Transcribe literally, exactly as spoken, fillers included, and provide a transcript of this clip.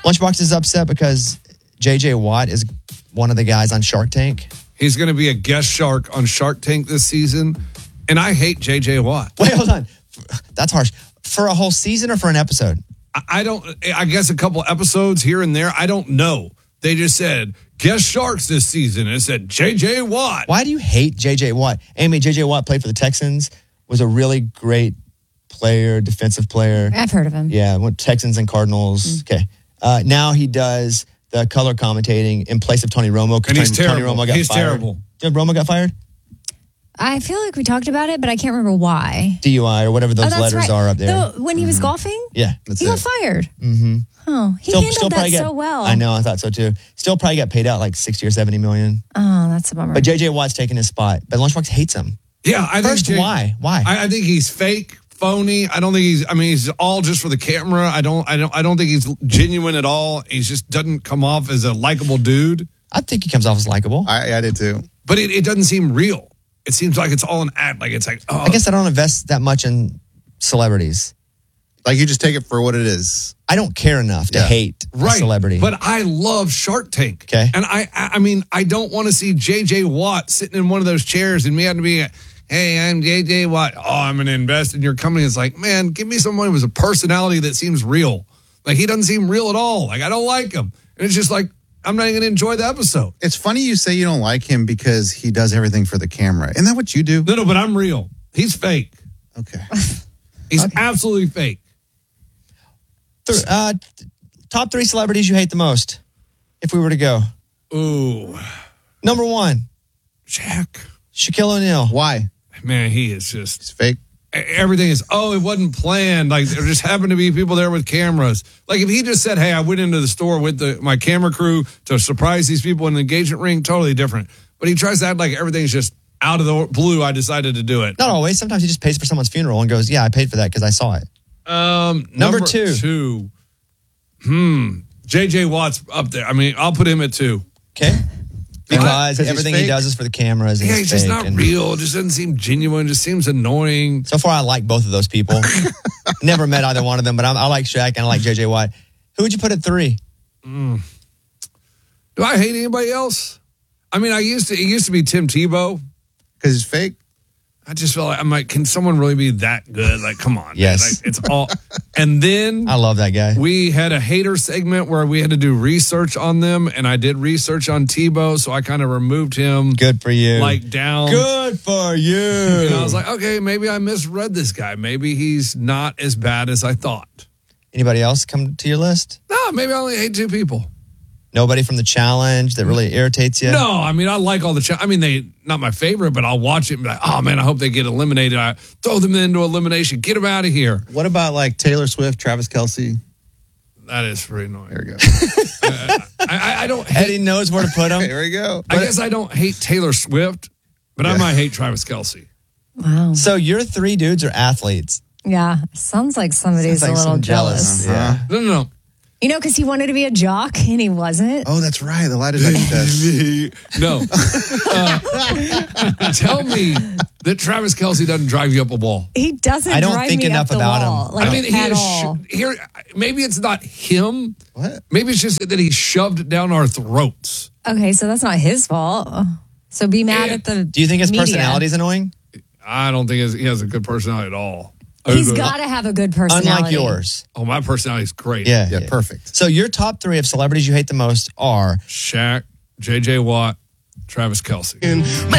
Lunchbox is upset because J J Watt is one of the guys on Shark Tank. He's going to be a guest shark on Shark Tank this season. And I hate J J Watt. Wait, hold on. That's harsh. For a whole season or for an episode? I, I don't, I guess a couple episodes here and there. I don't know. They just said guest sharks this season. And it said J J Watt. Why do you hate J J Watt? Amy, J J Watt played for the Texans, was a really great player, defensive player. I've heard of him. Yeah, went Texans and Cardinals. Mm. Okay. Uh, now he does the color commentating in place of Tony Romo. And he's Tony, terrible. Tony Romo got he's fired. terrible. Did Romo got fired? I feel like we talked about it, but I can't remember why. D U I or whatever those oh, that's letters right. are up there. The, when he was mm-hmm. golfing? Yeah. That's he it. got fired. Mm-hmm. Oh, he still, handled still that get, so well. I know, I thought so too. Still probably got paid out like sixty or seventy million. Oh, that's a bummer. But J J Watt's taking his spot. But Lunchbox hates him. Yeah, I First, think. J- why? Why? I, I think he's fake, phony. I don't think he's. I mean, he's all just for the camera. I don't. I don't. I don't think he's genuine at all. He just doesn't come off as a likable dude. I think he comes off as likable. I, I did too. But it, it doesn't seem real. It seems like it's all an act. Like it's like. Oh. I guess I don't invest that much in celebrities. Like you just take it for what it is. I don't care enough to yeah. hate right. a celebrity. But I love Shark Tank. Okay. And I, I mean, I don't want to see J J Watt sitting in one of those chairs and me having to be, hey, I'm J J Watt. Oh, I'm going to invest in your company. It's like, man, give me someone with a personality that seems real. Like he doesn't seem real at all. Like I don't like him. And it's just like, I'm not even going to enjoy the episode. It's funny you say you don't like him because he does everything for the camera. Isn't that what you do? No, no, but I'm real. He's fake. Okay. He's okay. absolutely fake. Th- uh, top three celebrities you hate the most, if we were to go. Ooh. Number one. Shaq. Shaquille O'Neal. Why? Man, he is just... It's fake. Everything is, oh, it wasn't planned. Like, there just happened to be people there with cameras. Like, if he just said, hey, I went into the store with the, my camera crew to surprise these people in the engagement ring, totally different. But he tries to act like everything's just out of the blue. I decided to do it. Not always. Sometimes he just pays for someone's funeral and goes, yeah, I paid for that because I saw it. Um, number, number two. two. Hmm. J J Watt's up there. I mean, I'll put him at two. Okay. Because uh, everything he does is for the cameras. And yeah, he's just fake not and real. It just doesn't seem genuine. Just seems annoying. So far, I like both of those people. Never met either one of them, but I'm, I like Shaq and I like J J Watt. Who would you put at three? Mm. Do I hate anybody else? I mean, I used to. It used to be Tim Tebow because he's fake. I just felt like I'm like, can someone really be that good? Like, come on. Yes. Man. Like, it's all. And then I love that guy. We had a hater segment where we had to do research on them, and I did research on Tebow, so I kind of removed him. Good for you. Like down. Good for you. And I was like, okay, maybe I misread this guy. Maybe he's not as bad as I thought. Anybody else come to your list? No, maybe I only hate two people. Nobody from the challenge that really irritates you? No, I mean, I like all the cha- I mean, they not my favorite, but I'll watch it and be like, oh, man, I hope they get eliminated. I throw them into elimination. Get them out of here. What about like Taylor Swift, Travis Kelce? That is pretty annoying. There we go. uh, I, I don't hate, Eddie knows where to put them. There we go. I guess I don't hate Taylor Swift, but yeah. I might hate Travis Kelce. Wow. So your three dudes are athletes. Yeah. Sounds like somebody's Sounds like a little jealous. jealous. Uh-huh. Yeah. No, no, no. You know, because he wanted to be a jock and he wasn't. Oh, that's right. The lie detector test. No. Uh, tell me that Travis Kelce doesn't drive you up a wall. He doesn't I don't drive think me enough up the about wall, him. Like, I mean, he at is all. sh- here. Maybe it's not him. What? Maybe it's just that he shoved down our throats. Okay, so that's not his fault. So be mad Yeah. at the Do you think his media. personality is annoying? I don't think he has a good personality at all. He's got to have a good personality. Unlike yours. Oh, my personality is great. Yeah, Yeah, perfect. So your top three of celebrities you hate the most are Shaq, J J Watt, Travis Kelce.